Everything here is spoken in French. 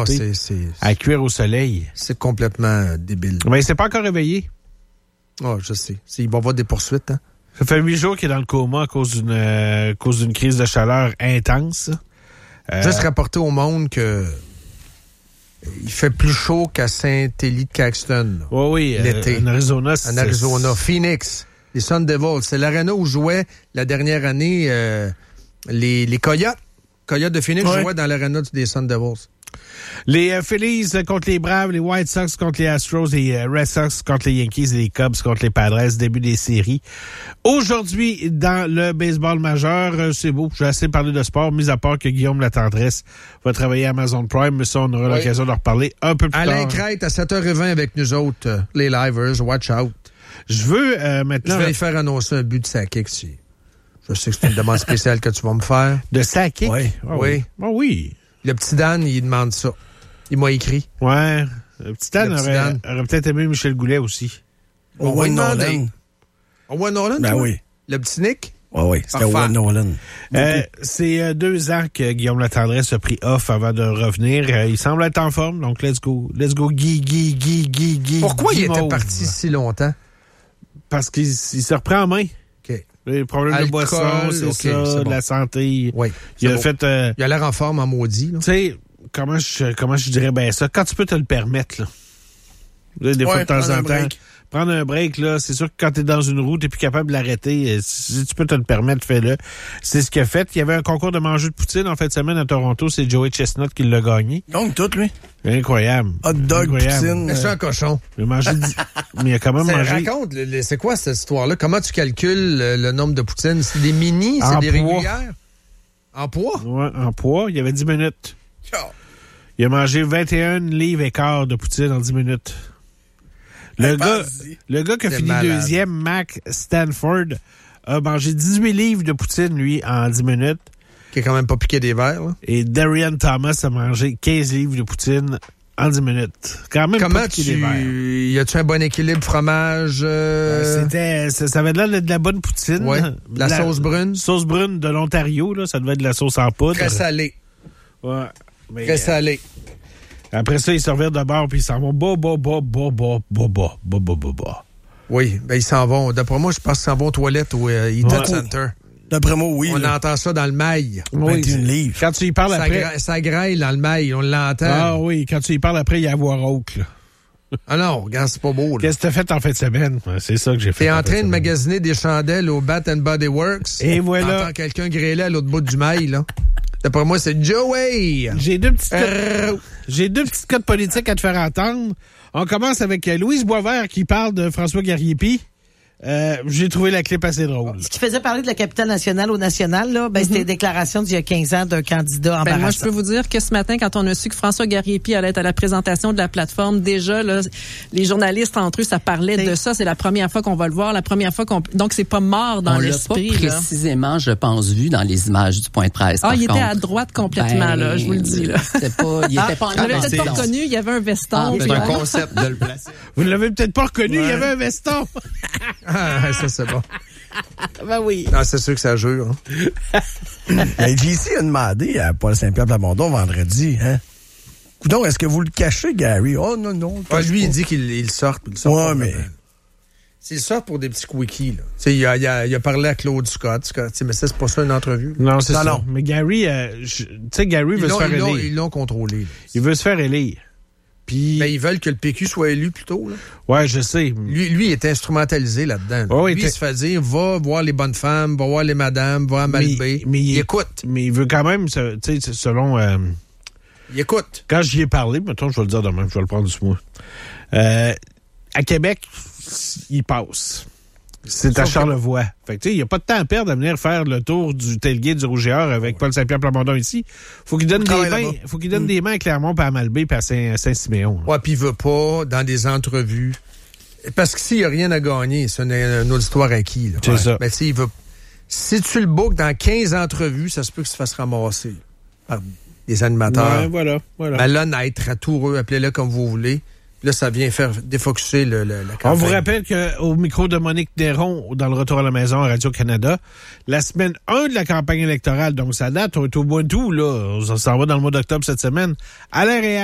monter à cuire au soleil. C'est complètement débile. Mais il s'est pas encore réveillé. Oh, je sais. Il va y avoir des poursuites, hein? Ça fait 8 jours qu'il est dans le coma à cause d'une crise de chaleur intense. Juste rapporter au monde que il fait plus chaud qu'à Saint-Élie-de-Caxton. Oui, l'été. En Arizona. En Arizona. Phoenix. Les Sun Devils. C'est l'aréna où jouaient la dernière année les Coyotes. Coyotes de Phoenix jouaient dans l'aréna des Sun Devils. Les Phillies contre les Braves, les White Sox contre les Astros, les Red Sox contre les Yankees et les Cubs contre les Padres, début des séries. Aujourd'hui, dans le baseball majeur, c'est beau, j'ai assez parlé de sport, mis à part que Guillaume Latendresse va travailler à Amazon Prime, mais ça, on aura l'occasion d'en reparler un peu plus tard. Alain Crête à 7h20 avec nous autres, les Livers, watch out. Je veux maintenant... Je vais lui faire annoncer un but de Sakic. Je sais que c'est une demande spéciale que tu vas me faire. De Sakic? Oui. Oui. Oh, oui. Le petit Dan, il demande ça. Il m'a écrit. Ouais. Le petit Dan aurait peut-être aimé Michel Goulet aussi. Owen Nolan. Owen Nolan? Ben oui. Le petit Nick? Oui, c'était Owen Nolan. C'est 2 ans que Guillaume Latendresse a pris off avant de revenir. Il semble être en forme, donc let's go. Let's go, Guy. Pourquoi il était parti si longtemps? Parce qu'il se reprend en main. OK. Les problèmes de boisson, c'est bon. De la santé. Oui. Il a l'air en forme, en maudit. Tu sais, comment je dirais bien ça? Quand tu peux te le permettre, là. Des fois, de temps en temps. Prendre un break, là, c'est sûr que quand t'es dans une roue, t'es plus capable de l'arrêter. Si tu peux te le permettre, fais-le. C'est ce qu'il a fait. Il y avait un concours de manger de poutine en fin de semaine à Toronto. C'est Joey Chestnut qui l'a gagné. Donc, tout, lui. Incroyable. Hot dog, poutine. C'est un cochon. Il a mangé mais il a quand même mangé... Raconte, c'est quoi cette histoire-là? Comment tu calcules le nombre de poutines? C'est des mini? C'est des régulières? En poids? Ouais, en poids. Il y avait 10 minutes. Il a mangé 21 livres et quart de poutine en 10 minutes. Le gars qui a fini deuxième, Mac Stanford, a mangé 18 livres de poutine, lui, en 10 minutes. Qui est quand même pas piqué des verres, là. Et Darian Thomas a mangé 15 livres de poutine en 10 minutes. Quand même pas piqué des verres. Y a-tu un bon équilibre fromage? Ça avait l'air de la bonne poutine. Ouais. La sauce brune? Sauce brune de l'Ontario, là. Ça devait être de la sauce en poudre. Très salée. Ouais. Mais, très salée. Après ça, ils se revirent de bord puis ils s'en vont bas. Oui, ben ils s'en vont. D'après moi, je pense qu'ils s'en vont aux toilettes au Eaton Center. D'après moi, oui. On entend ça dans le mail. 21 livres. Quand tu y parles après... Ça graille dans le mail, on l'entend. Ah oui, quand tu y parles après, il y a à voix rauque, là. Ah non, regarde, c'est pas beau, là. Qu'est-ce que t'as fait en fin de semaine? C'est ça que j'ai fait. T'es en train de magasiner des chandelles au Bath & Body Works. Et voilà. T'entends quelqu'un grêler à l'autre bout du mail, là. D'après moi, c'est Joey. J'ai deux petites codes politiques à te faire entendre. On commence avec Louise Boisvert qui parle de François Garriépi. J'ai trouvé la clip assez drôle. Ce qui faisait parler de la capitale nationale au national, là, c'était une déclaration d'il y a 15 ans d'un candidat embarrassant. Moi, je peux vous dire que ce matin, quand on a su que François Garriépi allait être à la présentation de la plateforme, déjà, là, les journalistes entre eux, ça parlait de ça. C'est la première fois qu'on va le voir, donc c'est pas mort dans l'esprit. On l'a pas précisément, je pense, vu dans les images du point de presse. Il était à droite complètement, là, je vous le dis, là. Il était pas en je l'avais peut-être pas reconnu, il y avait un veston. C'est un concept de le placer. Vous ne l'avez peut-être pas reconnu, il y avait un veston. Ah, ça, c'est bon. Ben oui. Non, c'est sûr que ça jure. Hein. JC a demandé à Paul Saint-Pierre Plamondon vendredi, hein? Coudon, est-ce que vous le cachez, Gary? Oh, non. Lui, il dit qu'il sort. Ouais, mais... C'est ça pour des petits quickies, là. Il a parlé à Claude Scott, mais ça, c'est pas ça une entrevue. Non, c'est ça. Non. Mais Gary, Gary veut se faire élire. Ils l'ont contrôlé. Là. Il veut se faire élire. Puis... ils veulent que le PQ soit élu plutôt, là. Ouais, je sais. Lui, il est instrumentalisé là-dedans. Oh, lui, il se fait dire, va voir les bonnes femmes, va voir les madames, va à Malbé. Mais il écoute. Mais il veut quand même, tu sais, selon... il écoute. Quand j'y ai parlé, mettons, je vais le dire demain, je vais le prendre du mois. À Québec, il passe. C'est à Charlevoix. Fait que, tu sais, il n'y a pas de temps à perdre à venir faire le tour du tailgate du Rouge-et-Or avec Paul Saint-Pierre Plamondon ici. Faut qu'il donne des mains à Clermont, puis à Malbé, puis à Saint-Siméon. Ouais, puis il veut pas, dans des entrevues. Parce que s'il n'y a rien à gagner, c'est une auditoire acquis. Là. C'est ça. Mais tu sais, il veut. Si tu le bookes dans 15 entrevues, ça se peut que tu te fasses ramasser par des animateurs. Ouais, voilà. Malhonnête, ratoureux, appelez-le comme vous voulez. Là, ça vient faire défocuser la campagne. On vous rappelle qu'au micro de Monique Néron, dans le Retour à la maison à Radio-Canada, la semaine 1 de la campagne électorale, donc ça date, on est au bout de tout, là. On s'en va dans le mois d'octobre cette semaine. À l'air